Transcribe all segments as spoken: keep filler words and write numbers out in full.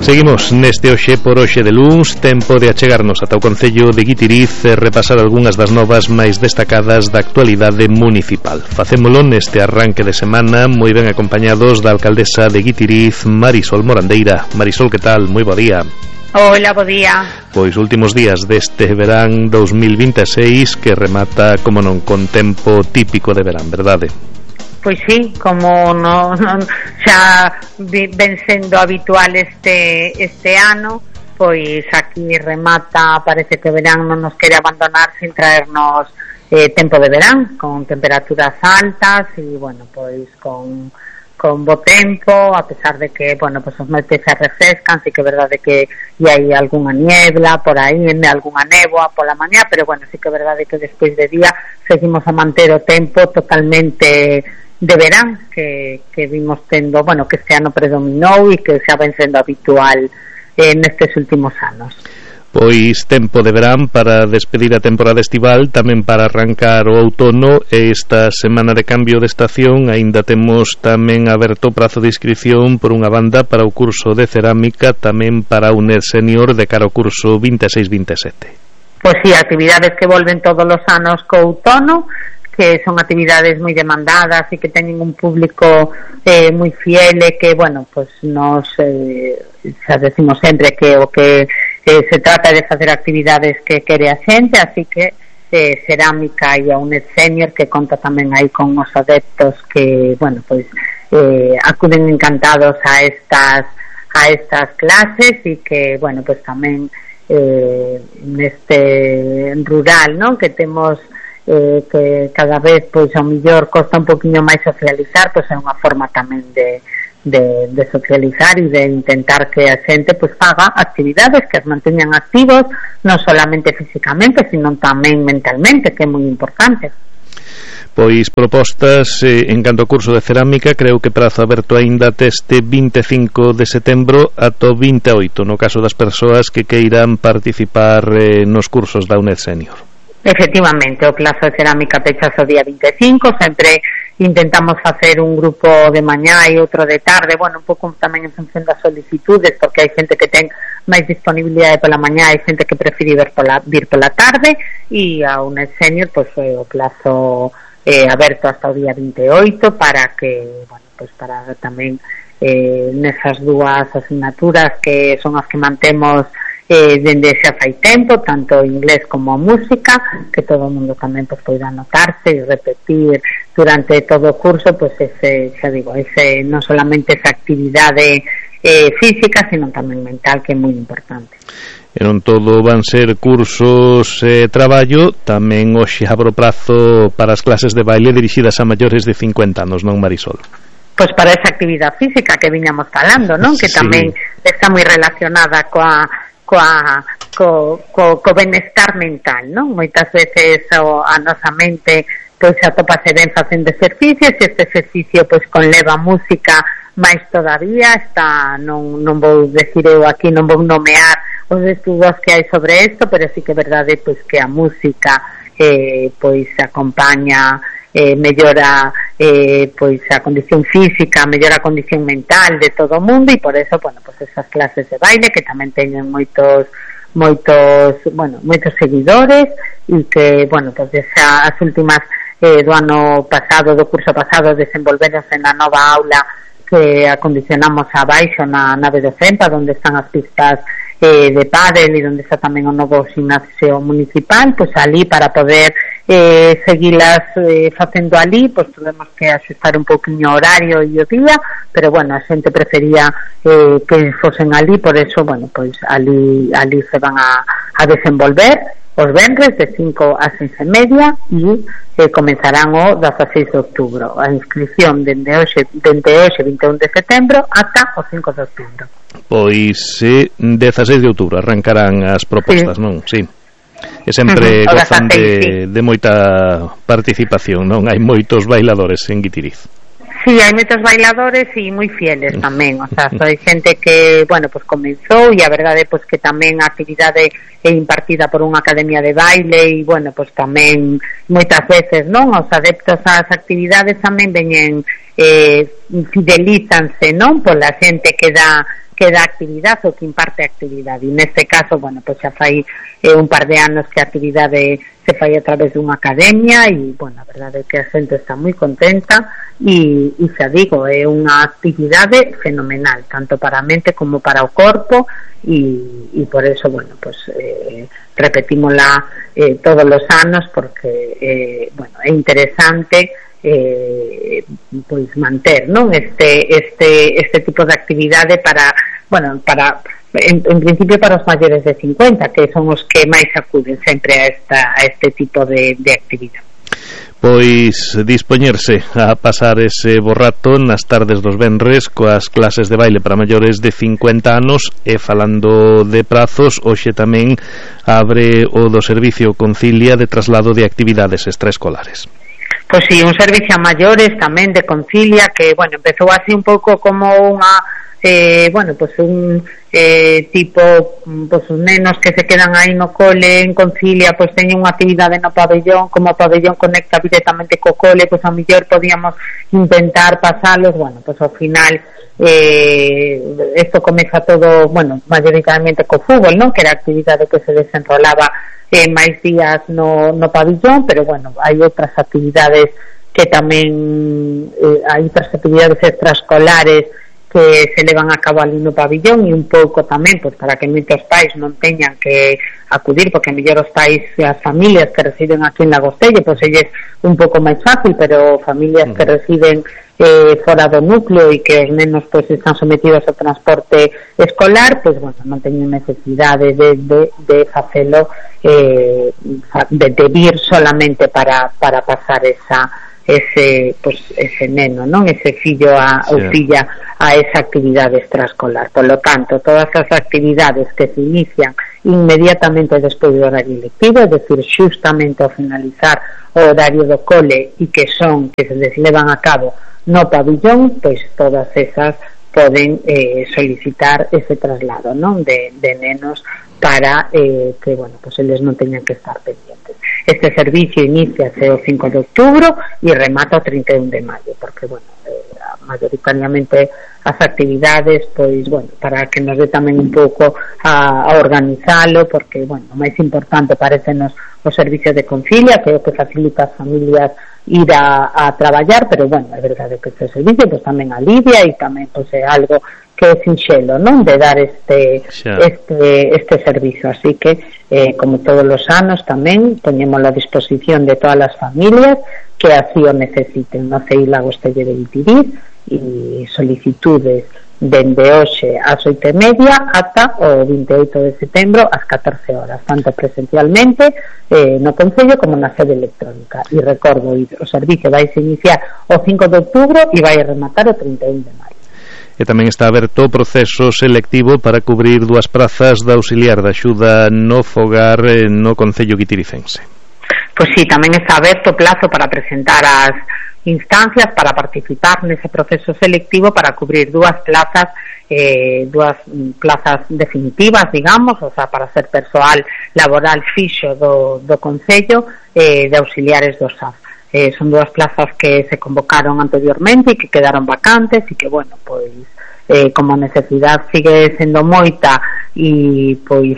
Seguimos neste hoxe por hoxe de luns, tempo de achegarnos ata o concello de Guitiriz e repasar algunhas das novas máis destacadas da actualidade municipal. Facémolo neste arranque de semana moi ben acompañados da alcaldesa de Guitiriz, Marisol Morandeira. Marisol, que tal? Moi bo día. Hola, bo día. Pois últimos días deste verán dos mil vinte e seis que remata, como non, con tempo típico de verán, verdade? Pois sí, como no, no, xa ven sendo habitual este este ano, pois aquí remata, parece que o verán non nos quere abandonar sin traernos eh, tempo de verán, con temperaturas altas e, bueno, pois con con bo tempo, a pesar de que, bueno, pues os noites se refrescan, sí que é verdade que e hai algunha niebla por aí, algunha néboa pola mañá, pero bueno, sí que é verdade que despois de día seguimos a manter o tempo totalmente de verán que, que vimos tendo, bueno, que este ano predominou e que xa ven sendo habitual eh, nestes últimos anos. Pois tempo de verán para despedir a temporada estival, tamén para arrancar o outono, e esta semana de cambio de estación aínda temos tamén aberto o prazo de inscripción por unha banda para o curso de cerámica, tamén para un U N E D Senior de cara ao curso vinte e seis vinte e sete. Pois sí, actividades que volven todos os anos co outono, que son actividades moi demandadas e que teñen un público eh, moi fiel e que, bueno, pues nos eh, xa decimos sempre que o que eh, se trata de facer actividades que quere a xente, así que eh, cerámica e a U N E D Senior, que conta tamén aí con os adeptos que, bueno, pues eh, acuden encantados a estas a estas clases e que, bueno, pues tamén eh, neste rural, ¿no?, que temos Eh, que cada vez pois ao mellor costa un poquinho máis socializar, pois é unha forma tamén de, de, de socializar e de intentar que a xente pois faga actividades que as manteñan activos non solamente físicamente, sino tamén mentalmente, que é moi importante. Pois propostas eh, en canto ao curso de cerámica, creo que prazo aberto aínda este vinte e cinco de setembro ata o vinte e oito, no caso das persoas que queiran participar eh, nos cursos da U N E D Senior. Efectivamente, o plazo de cerámica pechas o día vinte e cinco, sempre intentamos facer un grupo de mañá e outro de tarde, bueno, un pouco tamén en función das solicitudes, porque hai xente que ten máis disponibilidade pola mañá e xente que prefire vir pola, vir pola tarde, e a U N E D Senior, pois pues, o plazo eh, aberto hasta o día vinte e oito para que, bueno, pues para tamén eh, nesas dúas asignaturas que son as que mantemos Eh, dende xa fai tempo, tanto inglés como música, que todo o mundo tamén pues, poida anotarse e repetir durante todo o curso, pues ese, xa digo, ese non solamente esa actividade eh, física, sino tamén mental, que é moi importante. E non todo van ser cursos e eh, traballo, tamén hoxe abro prazo para as clases de baile dirixidas a maiores de cincuenta anos, non, Marisol? Pois para esa actividade física que viñamos falando, non? Que sí, tamén está moi relacionada coa coa co, co, co benestar mental, non? Moitas veces o, a nosa mente pois atópase ben facendo exercicios e este exercicio pois conleva música máis todavía, está non, non vou decir eu aquí, non vou nomear os estudos que hai sobre isto, pero sí que é verdade pois que a música eh, pois acompaña eh, mellora eh, pois a condición física, mellora a condición mental de todo o mundo, e por eso, bueno, pois esas clases de baile que tamén teñen moitos moitos, bueno, moitos seguidores e que, bueno, pois esa, as últimas eh, do ano pasado, do curso pasado, desenvolveronse na nova aula que acondicionamos abaixo na nave do Fempa, onde están as pistas eh, de pádel e onde está tamén o novo gimnasio municipal, pois ali para poder eh, seguilas eh, facendo ali, pois tuvemos que axustar un pouquinho o horario e o día, pero bueno, a xente prefería eh, que fosen ali, por eso, bueno, pois ali ali se van a, a desenvolver os venres de cinco a seis e media e eh, comenzarán o dieciséis de outubro. A inscripción dende hoxe, dende hoxe vinte e un de setembro ata o cinco de outubro. Pois eh, dieciséis de outubro arrancarán as propostas, sí. Non? Sí. E sempre uh-huh. gozan de, de moita participación, non? Hai moitos bailadores en Guitiriz. Sí, hai moitos bailadores e moi fieles tamén, o sea, hai xente que, bueno, pues comenzou e a verdade pois que tamén a actividade é impartida por unha academia de baile e, bueno, pues tamén moitas veces, non, os adeptos ás actividades tamén veñen eh, fidelízanse, non, pola xente que dá que dá actividade ou que imparte actividade, e neste caso, bueno, pois xa fai eh, un par de anos que a actividade se fai a través dunha academia e, bueno, a verdade é que a xente está moi contenta e, e xa digo, é unha actividade fenomenal, tanto para a mente como para o corpo e, e por eso, bueno, pues eh, repetímola eh, todos os anos porque, eh, bueno, é interesante eh, pois manter, non, este este este tipo de actividade para, bueno, para en, en principio para os maiores de cincuenta, que son os que máis acuden sempre a esta a este tipo de, de actividade. Pois dispoñerse a pasar ese bo rato nas tardes dos venres coas clases de baile para maiores de cincuenta anos. E falando de prazos, hoxe tamén abre o do servicio Concilia de traslado de actividades extraescolares. Pois sí, un servicio a maiores tamén de Concilia que, bueno, empezou así un pouco como unha eh, bueno, pois pues un eh, tipo, pois pues, os nenos que se quedan aí no cole en Concilia, pois pues, teñen unha actividade no pabellón, como o pabellón conecta directamente co cole, pois pues, a mellor podíamos intentar pasalos, bueno, pois pues, ao final eh, esto comeza todo, bueno, mayoritariamente co fútbol, non? Que era a actividade que se desenrolaba eh, máis días no, no pabellón, pero bueno, hai outras actividades que tamén eh, hai outras actividades extraescolares que se levan a cabo ali no pabellón e un pouco tamén pois, para que moitos pais non teñan que acudir, porque mellor os pais e as familias que residen aquí en Lagostelle, pois elles un pouco máis fácil, pero familias que residen eh, fora do núcleo e que os nenos pois están sometidos ao transporte escolar, pois bueno, non teñen necesidade de, de, de facelo eh, de, de vir solamente para, para pasar esa ese pues ese neno, non, ese fillo a, sí. ou filla a esa actividade extraescolar. Por lo tanto, todas as actividades que se inician inmediatamente despois do horario lectivo, é dicir, xustamente ao finalizar o horario do cole e que son, que se deslevan a cabo no pabellón, pois todas esas poden eh, solicitar ese traslado, non, de, de nenos para eh, que, bueno, pues eles non teñan que estar pendientes. Este servicio iniciase o cinco de outubro e remata o trinta e un de maio, porque, bueno, eh, mayoritariamente as actividades, pois, bueno, para que nos dé tamén un pouco a, a organizalo, porque, bueno, o máis importante parecenos o servicio de Concilia, que é o que facilita as familias ir a, a traballar, pero, bueno, é verdade que este servicio pois tamén alivia e tamén pois é algo que é sinxelo, non, de dar este xa. este este servicio, así que eh, como todos os anos tamén poñemos a disposición de todas as familias que así o necesiten no C I Lagostelle de Guitiriz e solicitudes dende hoxe ás oito e media ata o vinte e oito de setembro ás catorce horas, tanto presencialmente eh, no Concello como na sede electrónica. E recordo, o servicio vai se iniciar o cinco de outubro e vai rematar o trinta e un de maio. E tamén está aberto o proceso selectivo para cubrir dúas prazas de auxiliar da axuda no fogar no Concello guitiricense. Pois sí, tamén está aberto o plazo para presentar as instancias para participar nese proceso selectivo para cubrir dúas plazas eh, dúas plazas definitivas, digamos, o sea, para ser persoal laboral fixo do, do Concello eh, de auxiliares do S A F. Eh, son dúas plazas que se convocaron anteriormente e que quedaron vacantes e que, bueno, pois eh, como a necesidade sigue sendo moita e pois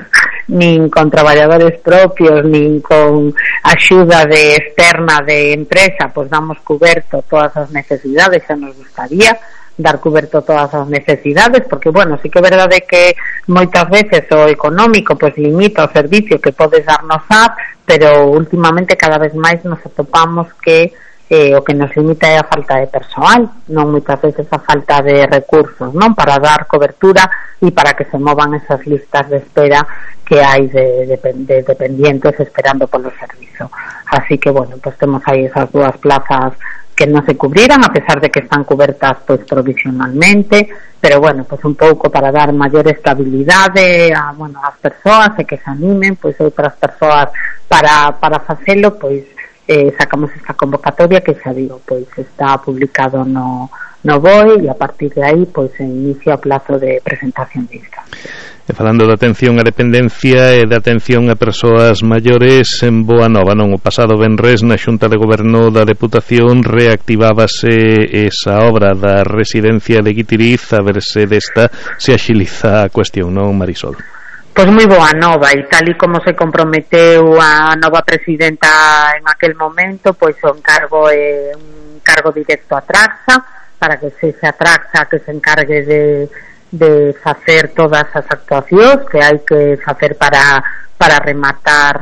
nin con traballadores propios nin con axuda de externa de empresa, pois damos cuberto todas as necesidades, xa nos gustaría dar cuberto todas as necesidades, porque, bueno, sí que é verdade que moitas veces o económico pois limita o servicio que podes darnos a, pero últimamente cada vez máis nos atopamos que eh, o que nos limita é a falta de persoal, non moitas veces a falta de recursos, non, para dar cobertura e para que se movan esas listas de espera que hai de, de, de dependientes esperando polo servizo. Así que, bueno, pues temos aí esas dúas plazas que non se cubriran, a pesar de que están cubertas pois provisionalmente, pero bueno, pois un pouco para dar maior estabilidade a, bueno, as persoas e que se animen, pois outras persoas para, para facelo, pois eh, sacamos esta convocatoria que xa digo, pois está publicado no, no B O E e a partir de aí pois se inicia o plazo de presentación de instancia. E falando da atención á dependencia e da atención a persoas maiores, en Boa Nova, non, o pasado venres na Xunta de Goberno da Deputación reactivábase esa obra da residencia de Guitiriz, a ver se desta se axiliza a cuestión, non, Marisol? Pois moi boa nova, e tal e como se comprometeu a nova presidenta en aquel momento, pois o encargo é un cargo directo a Traxa, para que sexa Traxa que se encargue de, de facer todas as actuacións que hai que facer para, para rematar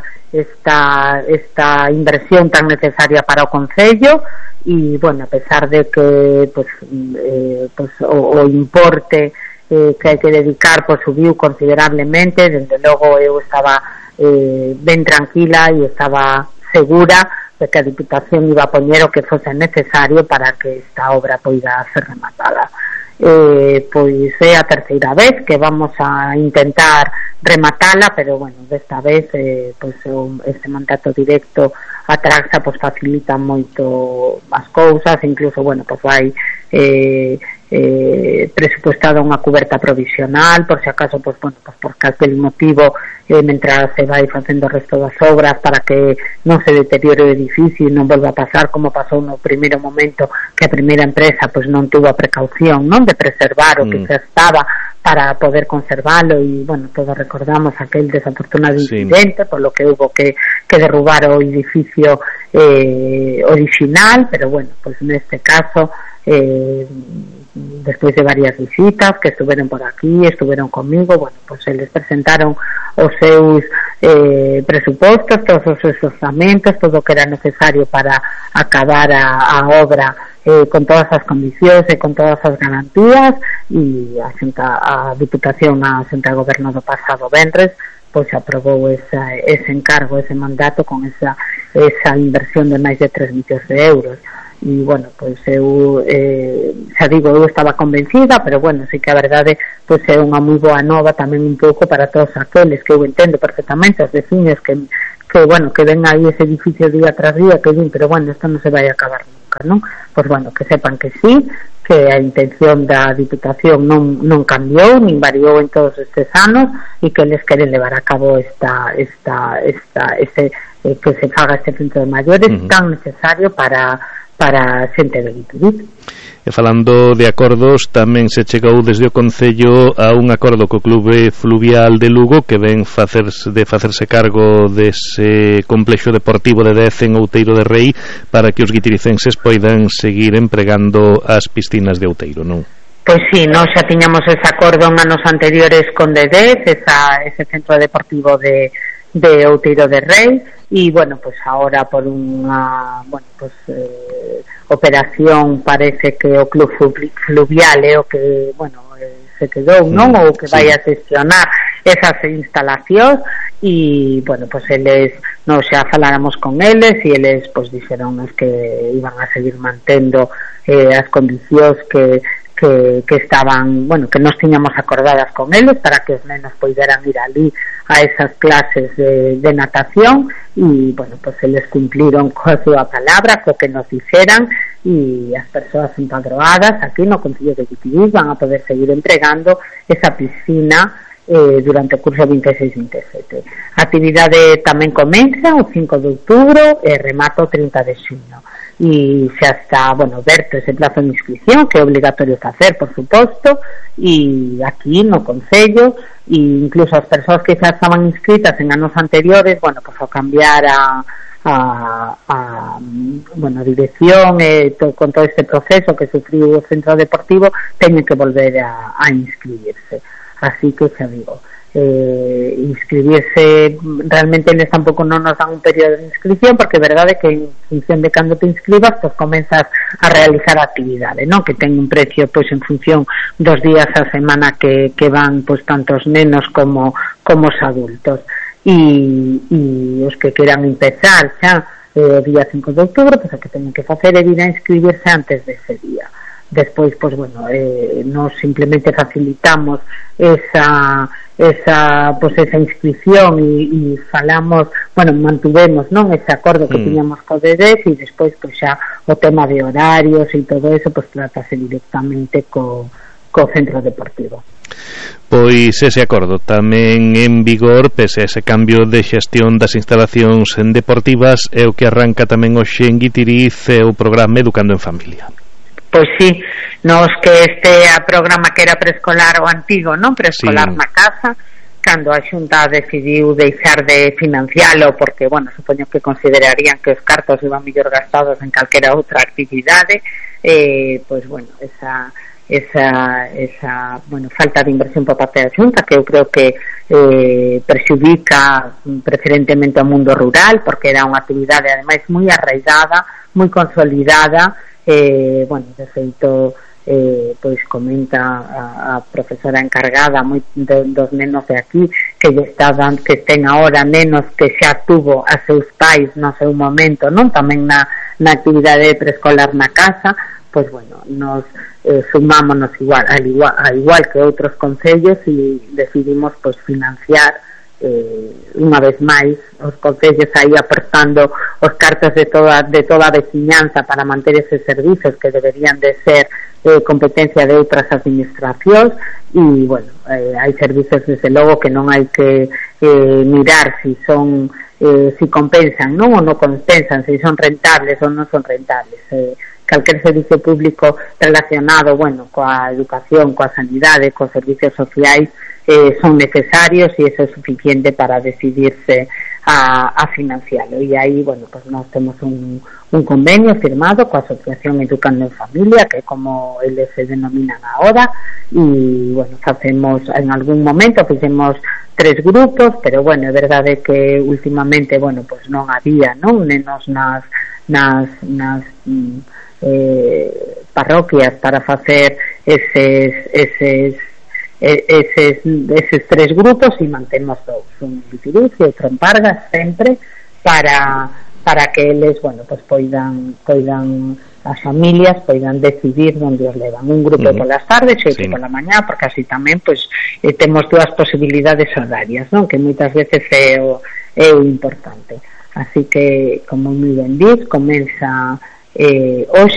esta, esta inversión tan necesaria para o Concello. E, bueno, a pesar de que pois, eh, pois, o, o importe Eh, que hai que dedicar pois subiu considerablemente, desde logo eu estaba eh, ben tranquila e estaba segura de que a Diputación iba a poñer o que fose necesario para que esta obra poida ser rematada. Eh, pois é a terceira vez que vamos a intentar rematala, pero bueno, desta vez eh, pois este mandato directo a Traxa pois facilita moito as cousas, incluso bueno, pois vai eh, eh, presupuestada unha cuberta provisional por se acaso, pois, bueno, pois por aquel motivo eh, mentras se vai facendo o resto das obras para que non se deteriore o edificio e non volva a pasar como pasou no primeiro momento, que a primeira empresa pois non tuvo a precaución, non, de preservar o que mm. xa estaba para poder conservalo e, bueno, todos recordamos aquel desafortunado incidente, sí, por lo que hubo que, que derrubar o edificio eh, original, pero bueno, pues neste caso eh, despois de varias visitas que estuveron por aquí, estuveron comigo, bueno, pues se les presentaron os seus eh, presupostos, todos os seus orzamentos, todo o que era necesario para acabar a, a obra eh, con todas as condicións e con todas as garantías, e a, xunta, a Diputación, a Xunta de Goberno do pasado venres pois aprobou esa, ese encargo, ese mandato con esa, esa inversión de máis de tres millóns de euros. E, bueno, pois eu eh, xa digo, eu estaba convencida, pero bueno, sí que a verdade pois é unha moi boa nova tamén un pouco para todos aqueles que eu entendo perfectamente, os veciños que, que bueno, que ven aí ese edificio día tras día, que din, pero bueno, isto non se vai a acabar nunca, non? Pois bueno, que sepan que sí, que a intención da Diputación non, non cambiou, nin variou en todos estes anos, e que les queren levar a cabo esta, esta, esta, este, eh, que se faga este centro de maiores uh-huh. tan necesario para para a xente de Guitiriz. E falando de acordos, tamén se chegou desde o Concello a un acordo co Clube Fluvial de Lugo que ven facerse, de facerse cargo dese complexo deportivo de Dez en Outeiro de Rei para que os guitiricenses poidan seguir empregando as piscinas de Outeiro, non? Pois sí, nós xa tiñamos ese acordo en anos anteriores con de Dez, esa, ese centro deportivo de de Outeiro de Rei, e bueno, pues ahora por unha, bueno, pues eh, operación parece que o Club Fluvial é o que, bueno, eh, se quedou, non? Mm, ou que vai sí. a gestionar esas instalacións, e bueno, pues eles, non xa faláramos con eles e eles pues dixeronnos que iban a seguir mantendo eh, as condicións que Que, que estaban, bueno, que nos tiñamos acordadas con eles para que os nenos poideran ir ali a esas clases de, de natación, e, bueno, pues eles cumpliron coa súa palabra, co que nos dixeran, e as persoas empadroadas aquí no Concello de Guitiriz van a poder seguir entregando esa piscina eh, durante o curso vinte e seis vinte e sete. A actividade tamén comeza o cinco de outubro e remata o trinta de xuño. E xa está, bueno, aberto ese plazo de inscripción que é obligatorio facer, por suposto, e aquí no Concello, e incluso as persoas que xa estaban inscritas en anos anteriores, bueno, pues ao cambiar a a, a bueno, a dirección e to, con todo este proceso que sufriu o centro deportivo, teñen que volver a, a inscribirse. Así que xa digo, eh, inscribirse realmente eles tampouco non nos dan un período de inscripción, porque é verdade que en función de cando te inscribas pues comenzas a realizar a actividade, non? Que ten un precio pois en función dos días a semana que, que van pois tanto os nenos como, como os adultos, e, e os que queran empezar xa eh, o día cinco de outubro, pois o que teñen que facer é vir a inscribirse antes dese día. despois, pois, bueno, eh, nos simplemente facilitamos esa esa, pois, esa inscripción e, e falamos, bueno, mantuvemos, non, ese acordo que mm. tiñamos co D D E S, e despois, pois, xa o tema de horarios e todo eso, pois, tratase directamente co, co centro deportivo. Pois ese acordo tamén en vigor pese a ese cambio de xestión das instalacións deportivas, é o que arranca tamén hoxe en Guitiriz o programa Educando en Familia. Pois sí, nos que este a programa que era preescolar o antigo, non? Preescolar sí. Na casa, cando a Xunta decidiu deixar de financialo, porque, bueno, supoño que considerarían que os cartos iban mellor gastados en calquera outra actividade, eh, pois, bueno, esa esa, esa bueno, falta de inversión por parte da Xunta, que eu creo que eh, perxudica preferentemente ao mundo rural, porque era unha actividade, ademais, moi arraigada, moi consolidada. Eh, bueno, de feito, eh, pois comenta a, a profesora encargada moi de, dos nenos de aquí que lle está dando, que ten ahora nenos que xa tuvo a seus pais no seu momento, non, tamén na, na actividade preescolar na casa. Pois, bueno, nos eh, sumámonos igual, al igual, al igual que outros concellos, e decidimos, pois, financiar eh, unha vez máis os concellos aí aportando os cartos de toda de toda a veciñanza para manter eses servizos que deberían de ser eh, competencia de outras administracións. E, bueno, eh, hai servizos desde logo que non hai que eh, mirar si son eh, si compensan, non, ou non compensan, si son rentables ou non son rentables. eh, calquer servicio público relacionado, bueno, coa educación, coa sanidade, cos servicios sociais, eh, son necesarios, e eso é suficiente para decidirse a, a financiarlo. E aí, bueno, pues nós temos un, un convenio firmado coa Asociación Educando en Familia, que como eles se denominan ahora, e, bueno, facemos, en algún momento fixemos tres grupos, pero, bueno, é verdade que últimamente, bueno, pues non había, non, nenos nas nas, nas eh, parroquias para facer eses eses eses eses tres grupos, e mantemos dous, un en Guitiriz e outro en Pargas, sempre para para que eles, bueno, pues poidan poidan as familias poidan decidir onde os levan, un grupo uh-huh. polas tardes e outro sí. pola mañá, porque así tamén, pois, eh, temos dúas posibilidades horarias, non, que moitas veces é o, é o importante. Así que, como moi ben dis, comeza eh, hoxe